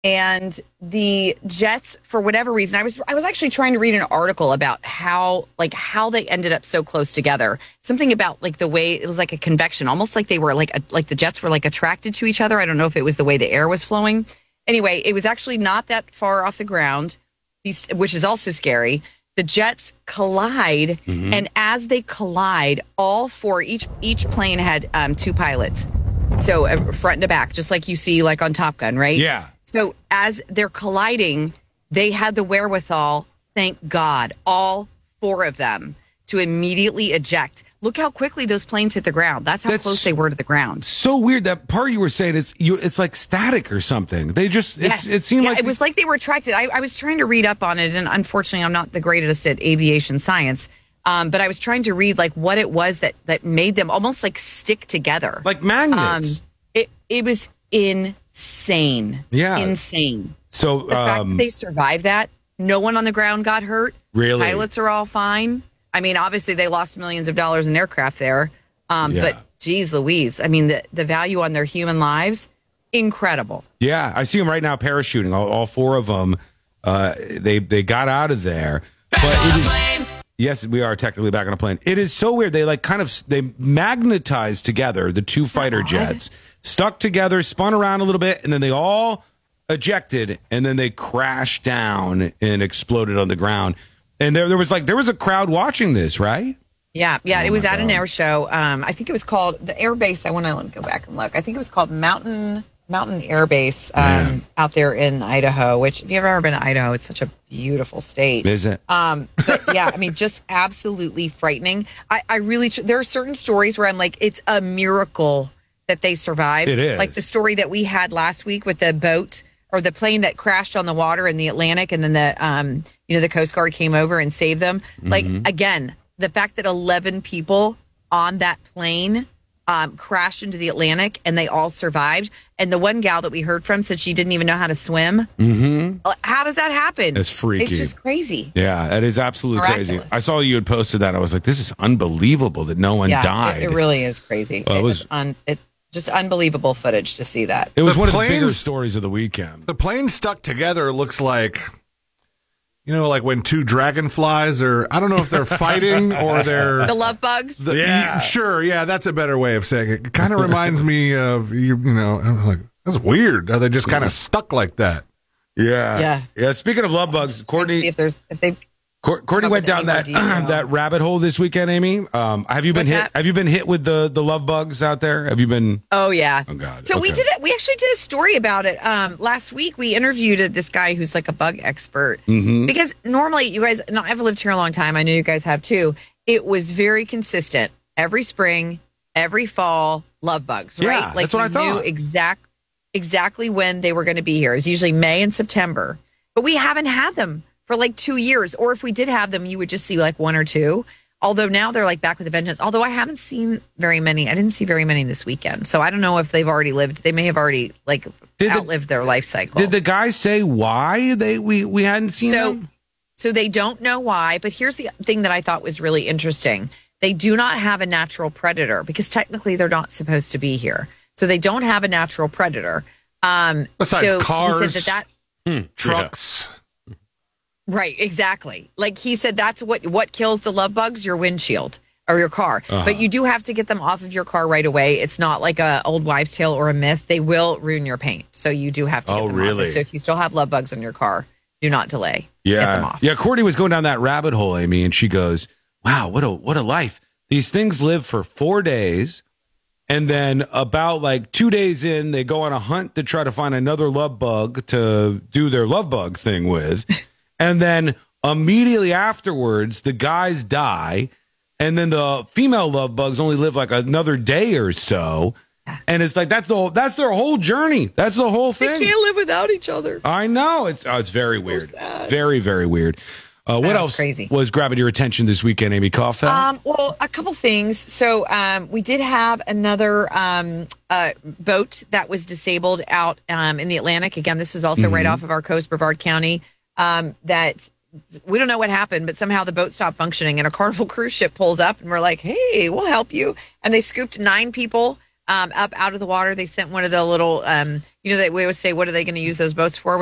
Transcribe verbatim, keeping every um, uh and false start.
And the jets, for whatever reason, I was I was actually trying to read an article about how like how they ended up so close together. Something about like the way it was like a convection, almost like they were like a, like the jets were like attracted to each other. I don't know if it was the way the air was flowing. Anyway, it was actually not that far off the ground, which is also scary. The jets collide, mm-hmm. and as they collide, all four each each plane had um, two pilots, so uh, front and back, just like you see like on Top Gun, right? Yeah. So as they're colliding, they had the wherewithal, thank God, all four of them, to immediately eject. Look how quickly those planes hit the ground. That's how That's close they were to the ground. So weird. That part you were saying is you. It's like static or something. They just. It's, yes. It seemed yeah, like it was like they were attracted. I, I was trying to read up on it, and unfortunately, I'm not the greatest at aviation science. Um, but I was trying to read like what it was that that made them almost like stick together, like magnets. Um, it it was insane. Yeah, insane. So the fact um, that they survived that, no one on the ground got hurt. Really, pilots are all fine. I mean, obviously, they lost millions of dollars in aircraft there. Um, yeah. But, geez Louise, I mean, the, the value on their human lives, incredible. Yeah, I see them right now parachuting, all, all four of them. Uh, they they got out of there. But it is, yes, we are technically back on a plane. It is so weird. They like kind of, they magnetized together, the two fighter jets, stuck together, spun around a little bit, and then they all ejected, and then they crashed down and exploded on the ground. And there, there was like there was a crowd watching this, right? Yeah, yeah. Oh it was at God. an air show. Um, I think it was called the air base. I want to go back and look. I think it was called Mountain Mountain Air Base um, yeah. out there in Idaho. Which, if you've ever been to Idaho, it's such a beautiful state. Is it? Um, but yeah, I mean, just absolutely frightening. I, I really there are certain stories where I'm like, it's a miracle that they survived. It is like the story that we had last week with the boat or the plane that crashed on the water in the Atlantic, and then the um. you know, the Coast Guard came over and saved them. Like, mm-hmm. again, the fact that eleven people on that plane um, crashed into the Atlantic and they all survived. And the one gal that we heard from said she didn't even know how to swim. Mm-hmm. How does that happen? It's freaky. It's just crazy. Yeah, that is absolutely Miraculous. crazy. I saw you had posted that. I was like, this is unbelievable that no one yeah, died. It, it really is crazy. Well, it, it was, was un, it's just unbelievable footage to see that. It was the one planes, of the bigger stories of the weekend. The plane stuck together looks like... You know, like when two dragonflies are, I don't know if they're fighting or they're... The love bugs? The, yeah. Sure, yeah, that's a better way of saying it. It kind of reminds me of, you, you know, I'm like, that's weird. Are they just kind of stuck like that? Yeah. Yeah. Yeah, speaking of love bugs, Courtney... If there's, if they... Courtney went down that that rabbit hole this weekend, Amy. Um, have you been What's hit? that? Have you been hit with the, the love bugs out there? Have you been? Oh yeah. Oh God. So okay. we did it. We actually did a story about it um, last week. We interviewed this guy who's like a bug expert mm-hmm. because normally you guys. No, I've lived here a long time. I know you guys have too. It was very consistent every spring, every fall. Love bugs, right? Yeah, like that's what I you thought. knew exact exactly when they were going to be here. It was usually May and September, but we haven't had them for like two years. Or if we did have them, you would just see like one or two. Although now they're like back with a vengeance. Although I haven't seen very many. I didn't see very many this weekend. So I don't know if they've already lived. They may have already like did outlived the, their life cycle. Did the guy say why they we, we hadn't seen so, them? So they don't know why. But here's the thing that I thought was really interesting. They do not have a natural predator because technically they're not supposed to be here. So they don't have a natural predator. Um, Besides so cars, he said that, that hmm, trucks. Yeah. Right, exactly. Like he said, that's what what kills the love bugs, your windshield or your car. Uh-huh. But you do have to get them off of your car right away. It's not like a old wives' tale or a myth. They will ruin your paint. So you do have to get oh, them really? off. So if you still have love bugs on your car, do not delay. Yeah. Get them off. Yeah, Courtney was going down that rabbit hole, Amy, and she goes, wow, what a what a life. These things live for four days. And then about like two days in, they go on a hunt to try to find another love bug to do their love bug thing with. And then immediately afterwards, the guys die. And then the female love bugs only live like another day or so. And it's like, that's the whole, that's their whole journey. That's the whole thing. They can't live without each other. I know. It's oh, it's very weird. Very, very weird. Uh, what else crazy. was grabbing your attention this weekend, Amy Kaufman? Um, well, a couple things. So um, we did have another um, uh, boat that was disabled out um, in the Atlantic. Again, this was also mm-hmm. right off of our coast, Brevard County. Um, that we don't know what happened, but somehow the boat stopped functioning, and a Carnival cruise ship pulls up, and we're like, "Hey, we'll help you." And they scooped nine people um, up out of the water. They sent one of the little, um, you know, that we always say, what are they going to use those boats for?